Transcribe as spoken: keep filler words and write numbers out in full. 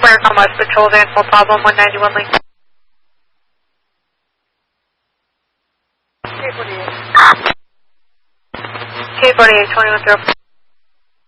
Square, Commerce Patrol, Van full problem, one ninety-one link. K forty-eight, twenty-one zero.